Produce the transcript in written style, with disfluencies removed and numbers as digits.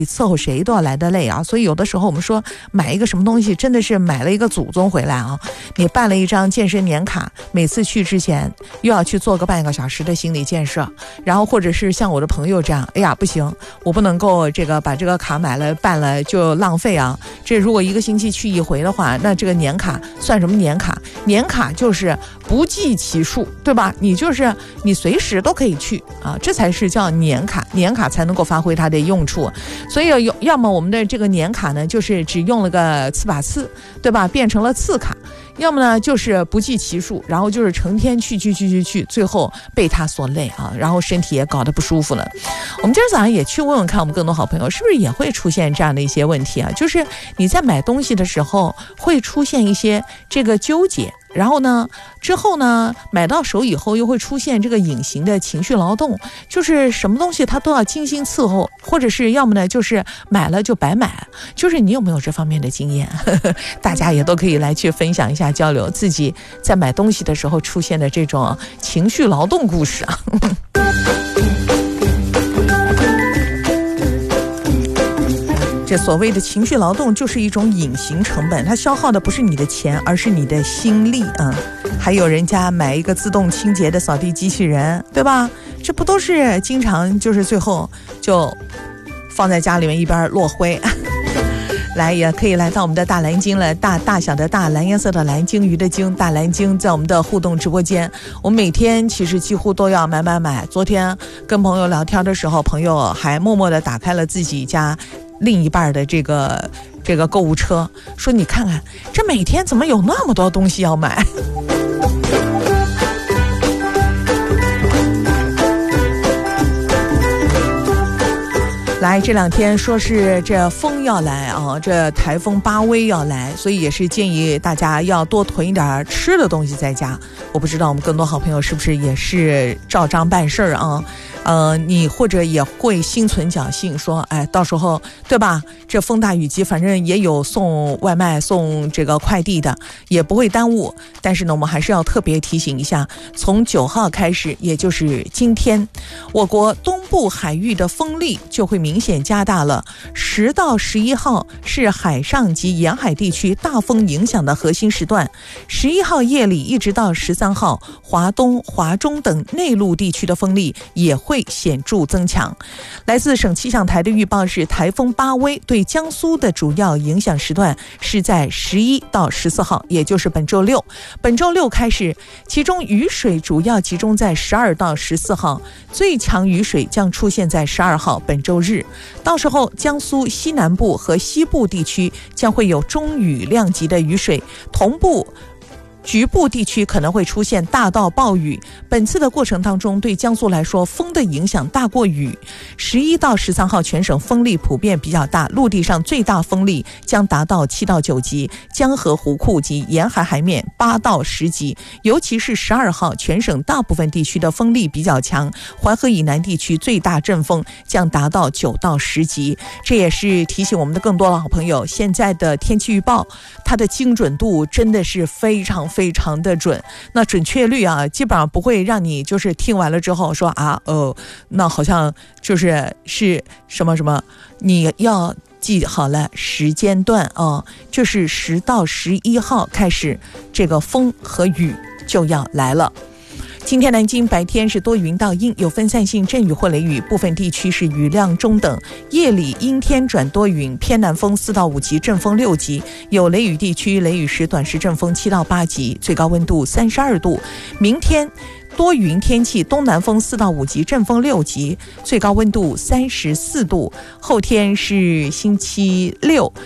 伺候谁都要来得累啊，所以有的时候我们说买一个什么东西，真的是买了一个祖宗回来啊。你办了一张健身年卡，每次去之前又要去做个半个小时的心理建设，然后或者是像我的朋友这样，哎呀不行，我不能够把这个卡买了办了就浪费啊。这如果一个星期去一回的话，那这个年卡算什么年卡？年卡就是不计其数，对吧？你随时都可以去啊，这才是叫年卡，年卡才能够发挥它的用处。所以要么我们的这个年卡呢，就是只用了个次把次，对吧？变成了次卡。要么呢就是不计其数，然后就是成天去，最后被他所累啊，然后身体也搞得不舒服了。我们今儿早上也去问问看，我们更多好朋友是不是也会出现这样的一些问题啊？就是你在买东西的时候会出现一些这个纠结，然后呢之后呢买到手以后又会出现这个隐形的情绪劳动，就是什么东西它都要精心伺候，或者是要么呢就是买了就白买。就是你有没有这方面的经验？大家也都可以来去分享一下，交流自己在买东西的时候出现的这种情绪劳动故事啊。这所谓的情绪劳动就是一种隐形成本，它消耗的不是你的钱，而是你的心力啊。还有人家买一个自动清洁的扫地机器人，对吧？这不都是经常就是最后就放在家里面一边落灰。来，也可以来到我们的大蓝鲸了，大小的大，蓝颜色的蓝，鲸鱼的鲸，大蓝鲸在我们的互动直播间。我们每天其实几乎都要买。昨天跟朋友聊天的时候，朋友还默默地打开了自己家另一半的这个购物车，说你看看这每天怎么有那么多东西要买。来，这两天说是这风要来啊，这台风巴威要来，所以也是建议大家要多囤一点吃的东西在家。我不知道我们更多好朋友是不是也是照章办事儿啊？你或者也会心存侥幸说，哎，到时候对吧？这风大雨急，反正也有送外卖、送这个快递的，也不会耽误。但是呢，我们还是要特别提醒一下，从9号开始，也就是今天，我国东部海域的风力就会明显加大了。10到11号是海上及沿海地区大风影响的核心时段，11号夜里一直到13号，华东、华中等内陆地区的风力也会显著增强。来自省气象台的预报是，台风巴威对江苏的主要影响时段是在11到14号，也就是本周六。本周六开始，其中雨水主要集中在12到14号，最强雨水将出现在12号本周日。到时候江苏西南部和西部地区将会有中雨量级的雨水，同步局部地区可能会出现大到暴雨。本次的过程当中，对江苏来说，风的影响大过雨。11到13号全省风力普遍比较大，陆地上最大风力将达到7到9级，江河湖库及沿海海面8到10级。尤其是12号，全省大部分地区的风力比较强，淮河以南地区最大阵风将达到9到10级。这也是提醒我们的更多的好朋友，现在的天气预报它的精准度真的是非常的准，那准确率啊，基本上不会让你就是听完了之后说那好像是什么，你要记好了时间段啊，就是10到11号开始，这个风和雨就要来了。今天南京白天是多云到阴，有分散性阵雨或雷雨，部分地区是雨量中等。夜里阴天转多云，偏南风4到5级，阵风6级，有雷雨地区雷雨时短时阵风7到8级，最高温度32度。明天多云天气，东南风4到5级，阵风6级，最高温度34度。后天是星期六。